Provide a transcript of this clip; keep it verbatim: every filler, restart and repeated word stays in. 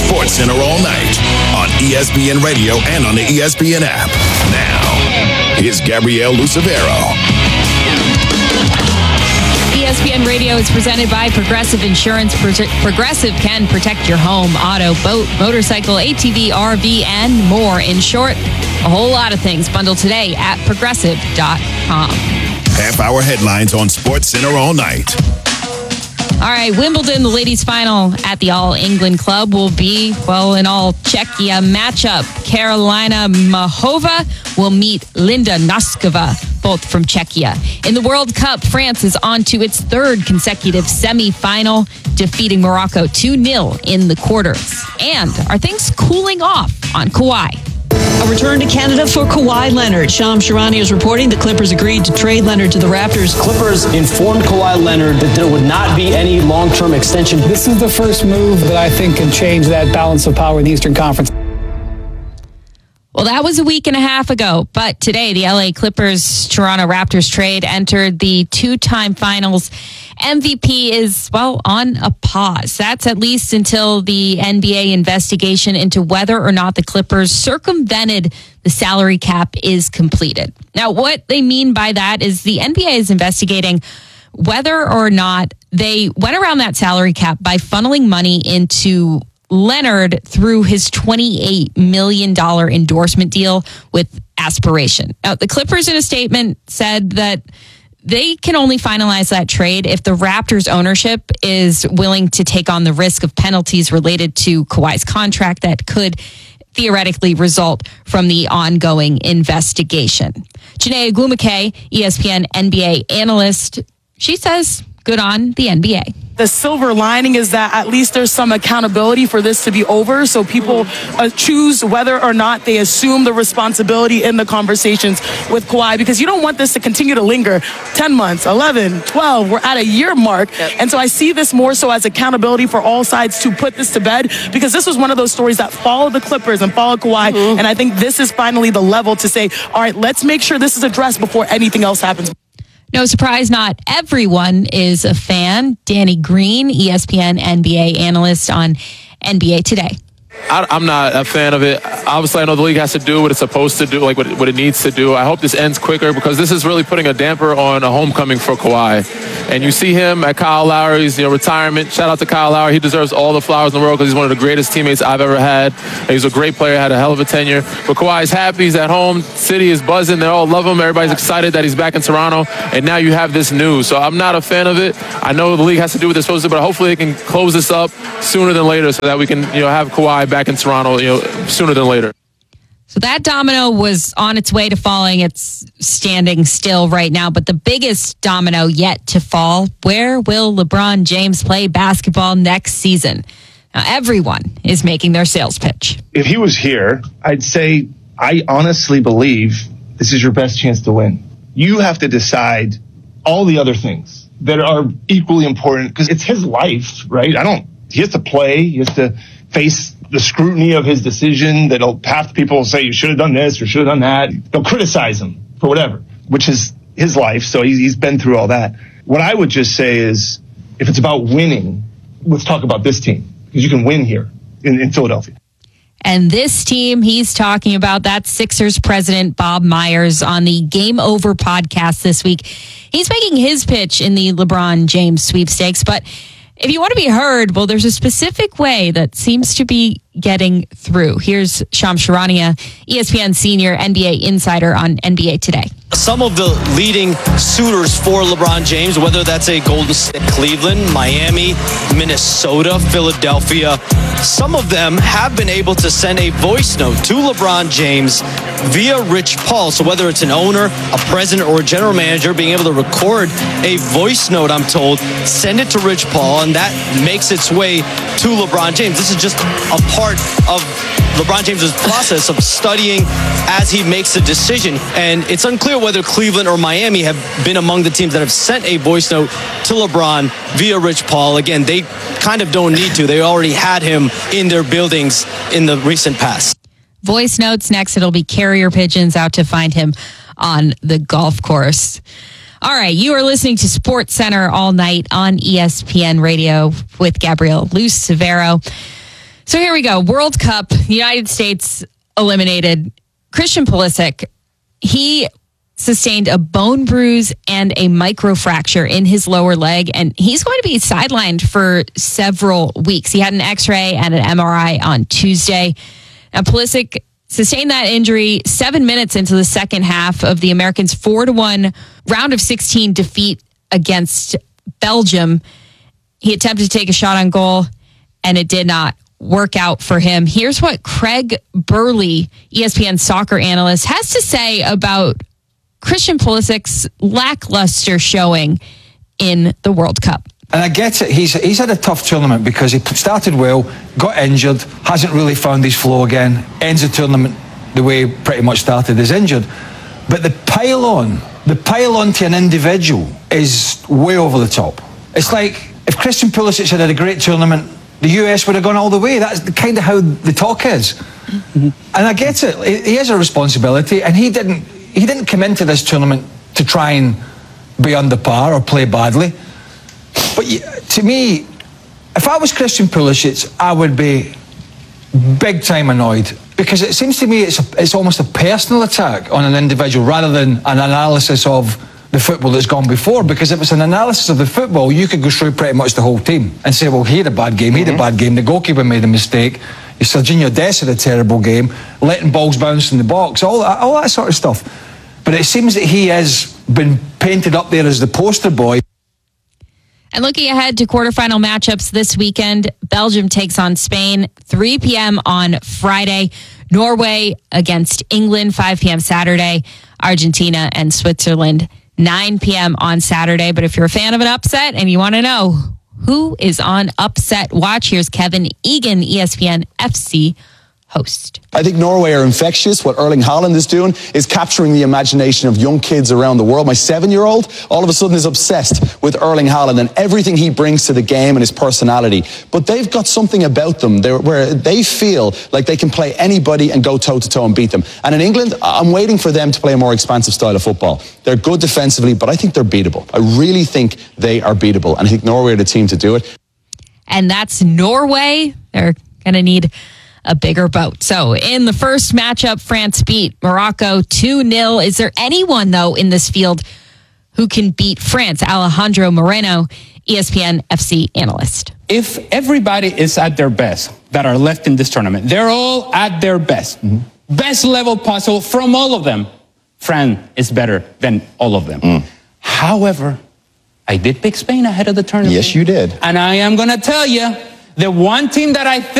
SportsCenter all night on E S P N Radio and on the E S P N app. Now, here's Gabrielle Lucevero. E S P N Radio is presented by Progressive Insurance. Pro- Progressive can protect your home, auto, boat, motorcycle, A T V, R V, and more. In short, a whole lot of things. Bundle today at progressive dot com. Half-hour headlines on SportsCenter all night. All right, Wimbledon, the ladies' final at the All England Club will be, well, an all Czechia matchup. Karolina Mahova will meet Linda Noskova, both from Czechia. In the World Cup, France is on to its third consecutive semifinal, defeating Morocco two nil in the quarters. And are things cooling off on Kawhi? A return to Canada for Kawhi Leonard. Shams Charania is reporting the Clippers agreed to trade Leonard to the Raptors. Clippers informed Kawhi Leonard that there would not be any long-term extension. This is the first move that I think can change that balance of power in the Eastern Conference. Well, that was a week and a half ago, but today the L A Clippers Toronto Raptors trade entered the two-time finals. M V P is, well, on a pause. That's at least until the N B A investigation into whether or not the Clippers circumvented the salary cap is completed. Now, what they mean by that is the N B A is investigating whether or not they went around that salary cap by funneling money into Leonard through his twenty-eight million dollars endorsement deal with Aspiration. Now, the Clippers in a statement said that they can only finalize that trade if the Raptors ownership is willing to take on the risk of penalties related to Kawhi's contract that could theoretically result from the ongoing investigation. Janae Agumake, E S P N N B A analyst, she says good on the N B A. The silver lining is that at least there's some accountability for this to be over, so people uh, choose whether or not they assume the responsibility in the conversations with Kawhi, because you don't want this to continue to linger ten months, eleven, twelve. We're at a year mark. Yep. And so I see this more so as accountability for all sides to put this to bed, because this was one of those stories that followed the Clippers and followed Kawhi. Mm-hmm. And I think this is finally the level to say, all right, let's make sure this is addressed before anything else happens. No surprise, not everyone is a fan. Danny Green, E S P N N B A analyst on N B A Today. I, I'm not a fan of it. Obviously, I know the league has to do what it's supposed to do, like what, what it needs to do. I hope this ends quicker, because this is really putting a damper on a homecoming for Kawhi. And you see him at Kyle Lowry's you know, retirement. Shout out to Kyle Lowry. He deserves all the flowers in the world because he's one of the greatest teammates I've ever had. He's a great player, had a hell of a tenure. But Kawhi's happy. He's at home. City is buzzing. They all love him. Everybody's excited that he's back in Toronto. And now you have this news. So I'm not a fan of it. I know the league has to do what they're supposed to, but hopefully they can close this up sooner than later so that we can you know, have Kawhi back in Toronto you know, sooner than later. So that domino was on its way to falling. It's standing still right now. But the biggest domino yet to fall, where will LeBron James play basketball next season? Now, everyone is making their sales pitch. If he was here, I'd say I honestly believe this is your best chance to win. You have to decide all the other things that are equally important, because it's his life, right? I don't, he has to play. He has to face the scrutiny of his decision. That'll half the people will say you should have done this or should have done that. They'll criticize him for whatever, which is his life. So he's, he's been through all that. What I would just say is, if it's about winning, let's talk about this team, because you can win here in, in Philadelphia. And this team he's talking about, that's Sixers president Bob Myers on the Game Over podcast this week. He's making his pitch in the LeBron James sweepstakes, but if you want to be heard, well, there's a specific way that seems to be getting through. Here's Shams Charania, E S P N senior N B A insider on N B A Today. Some of the leading suitors for LeBron James, whether that's a Golden State, Cleveland, Miami, Minnesota, Philadelphia, some of them have been able to send a voice note to LeBron James via Rich Paul. So whether it's an owner, a president, or a general manager, being able to record a voice note, I'm told, send it to Rich Paul, and that makes its way to LeBron James. This is just a part of LeBron James's process of studying as he makes a decision. And it's unclear whether Cleveland or Miami have been among the teams that have sent a voice note to LeBron via Rich Paul. Again, they kind of don't need to. They already had him in their buildings in the recent past. Voice notes next. It'll be carrier pigeons out to find him on the golf course. All right, you are listening to SportsCenter all night on E S P N Radio with Gabrielle Lucevero. So here we go. World Cup, the United States eliminated. Christian Pulisic, he sustained a bone bruise and a microfracture in his lower leg, and he's going to be sidelined for several weeks. He had an x-ray and an M R I on Tuesday. Now, Pulisic sustained that injury seven minutes into the second half of the Americans' four to one round of sixteen defeat against Belgium. He attempted to take a shot on goal, and it did not work out for him. Here's what Craig Burley, E S P N soccer analyst, has to say about Christian Pulisic's lackluster showing in the World Cup. And I get it. He's he's had a tough tournament because he started well, got injured, hasn't really found his flow again, ends the tournament the way he pretty much started, is injured. But the pile on, the pile on to an individual is way over the top. It's like if Christian Pulisic had had a great tournament, the U S would have gone all the way. That's kind of how the talk is. Mm-hmm. And I get it. He has a responsibility, and he didn't he didn't come into this tournament to try and be under par or play badly. But to me, if I was Christian Pulisic, I would be big time annoyed, because it seems to me it's a, it's almost a personal attack on an individual rather than an analysis of the football that's gone before. Because if it's an analysis of the football, you could go through pretty much the whole team and say, well, he had a bad game, he had a bad game, the goalkeeper made a mistake, Serginho Dest had a terrible game, letting balls bounce in the box, all that, all that sort of stuff. But it seems that he has been painted up there as the poster boy. And looking ahead to quarterfinal matchups this weekend, Belgium takes on Spain, three p.m. on Friday. Norway against England, five p.m. Saturday. Argentina and Switzerland, nine p.m. on Saturday. But if you're a fan of an upset and you want to know who is on Upset Watch, here's Kevin Egan, E S P N F C host. I think Norway are infectious. What Erling Haaland is doing is capturing the imagination of young kids around the world. My seven-year-old all of a sudden is obsessed with Erling Haaland and everything he brings to the game and his personality. But they've got something about them where they feel like they can play anybody and go toe-to-toe and beat them. And in England, I'm waiting for them to play a more expansive style of football. They're good defensively, but I think they're beatable. I really think they are beatable, and I think Norway are the team to do it. And that's Norway. They're going to need a bigger boat. So in the first matchup, France beat Morocco two nil. Is there anyone, though, in this field who can beat France? Alejandro Moreno, E S P N F C analyst. If everybody is at their best that are left in this tournament, they're all at their best. Mm-hmm. Best level possible from all of them. France is better than all of them. Mm. However, I did pick Spain ahead of the tournament. Yes, you did. And I am going to tell you, the one team that I think